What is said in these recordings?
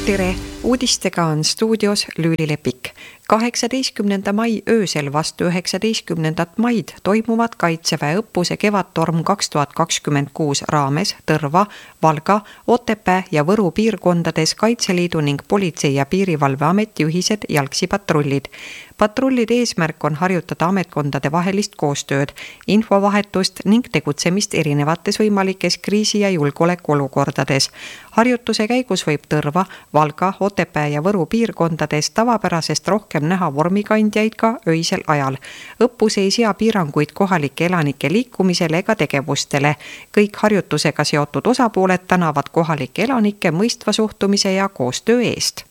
Tere! Uudistega on stuudios Lüüli Lepik. 18. mai öösel vastu 19. maid toimuvad Kaitseväe õppuse Kevadtorm 2026 raames Tõrva, Valga, Otepää ja Võru piirkondades Kaitseliidu ning Politsei- ja Piirivalveameti ühised jalgsipatrullid. Patrullide eesmärk on harjutada ametkondade vahelist koostööd, infovahetust ning tegutsemist erinevates võimalikes kriisi- ja julgeolekuolukordades. Harjutuse käigus võib Tõrva, Valga, Otepää ja Võru piirkondades tavapärasest rohkem näha vormikandjaid ka öisel ajal. Õppus ei sea piiranguid kohalike elanike liikumisele ega tegevustele. Kõik harjutusega seotud osapooled tänavad kohalike elanike mõistva suhtumise ja koostöö eest.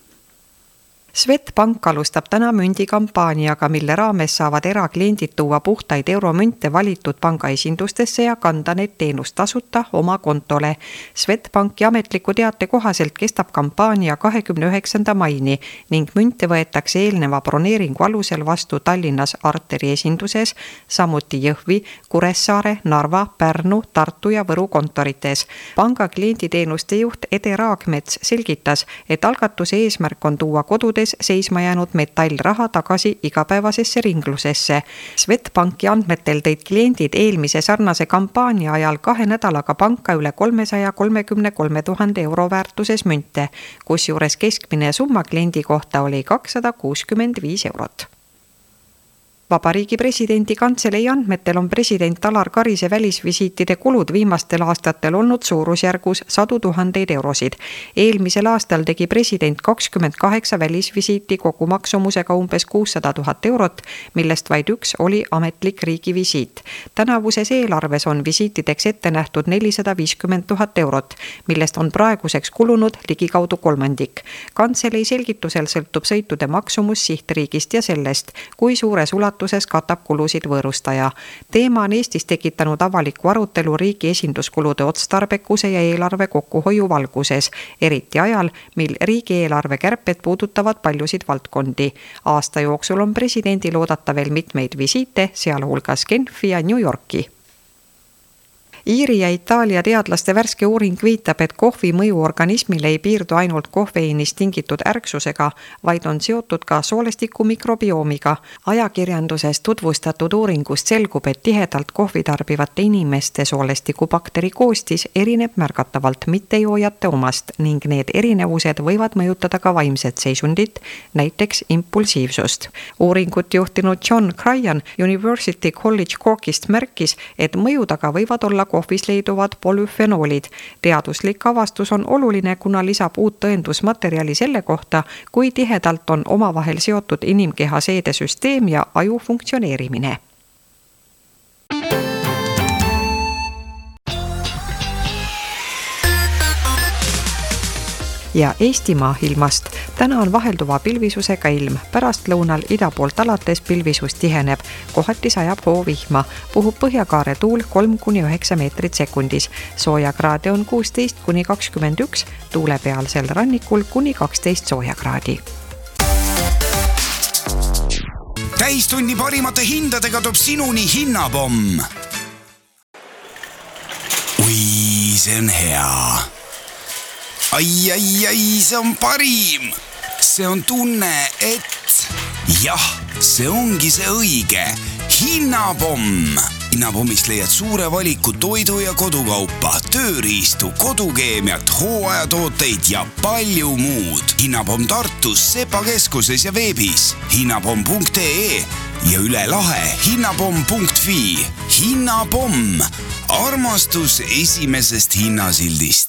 Swedbank alustab täna mündikampaaniaga, mille raames saavad erakliendid tuua puhtaid euromünte valitud panga esindustesse ja kanda need teenust tasuta oma kontole. Swedbanki ametliku teate kohaselt kestab kampaania 29. maini ning münte võetakse eelneva broneeringu alusel vastu Tallinnas Arteri esinduses, samuti Jõhvi, Kuressaare, Narva, Pärnu, Tartu ja Võru kontorites. Panga klienditeenuste juht Ede Raagmets selgitas, et algatuse eesmärk on tuua kodude seisma jäänud metallraha tagasi igapäevasesse ringlusesse. Swedbanki andmetel tõid kliendid eelmise sarnase kampaania ajal 2 nädalaga panka üle 333 000 euro väärtuses münte, kusjuures keskmine summa kliendi kohta oli 265 eurot. Vabariigi presidendi kantselei andmetel on president Alar Karise välisvisiitide kulud viimastel aastatel olnud suurusjärgus 100 000 eurosid. Eelmisel aastal tegi president 28 välisvisiiti kogumaksumusega umbes 600 000 eurot, millest vaid üks oli ametlik riigivisiit. Tänavuses eelarves on visiitideks ette nähtud 450 000 eurot, millest on praeguseks kulunud ligikaudu kolmandik. Kantselei selgitusel sõltub sõitude maksumus sihtriigist ja sellest, kui suures katab kulusid võõrustaja. Teema on Eestis tekitanud avaliku arutelu riigi esinduskulude otstarbekuse ja eelarve kokkuhoiu valguses, eriti ajal, mil riigieelarve kärped puudutavad paljusid valdkondi. Aasta jooksul on presidendil oodata veel mitmeid visiite, sealhulgas Genfi ja New Yorki. Iiri ja Itaalia teadlaste värske uuring viitab, et kohvi mõju organismile ei piirdu ainult kofeiinist tingitud ärksusega, vaid on seotud ka soolestiku mikrobiomiga. Ajakirjanduses tutvustatud uuringust selgub, et tihedalt kohvi tarbivate inimeste soolestikubakteri koostis erineb märgatavalt mittejoojate omast ning need erinevused võivad mõjutada ka vaimset seisundit, näiteks impulsiivsust. Uuringut juhtinud John Cryan University College Corkist märkis, et mõju taga võivad olla kohvis leiduvad polüfenoolid. Teaduslik avastus on oluline, kuna lisab uut tõendusmaterjali selle kohta, kui tihedalt on omavahel seotud inimkeha seedesüsteem ja aju funktsioneerimine. Ja Eestimaa ilmast. Täna on vahelduva pilvisusega ilm. Pärastlõunal ida poolt alates pilvisus tiheneb. Kohati sajab hoovihma. Puhub põhjakaare tuul 3–9 meetrit sekundis. Soojakraade on 16–21, tuulepealsel rannikul kuni 12 soojakraadi. Täistunni parimate hindadega toob sinuni Hinnapomm. Ui, see on hea. Ai, see on parim. See on tunne, et jah, see ongi see õige. Hinnapomm. Hinnapommist leiad suure valiku toidu ja kodukaupa, tööriistu, kodukeemiat, hooajatooteid ja palju muud. Hinnapomm Tartus, Sepa keskuses ja veebis. Hinnapomm.ee ja üle lahe hinnapomm.fi. Hinnapomm. Armastus esimesest hinnasildist.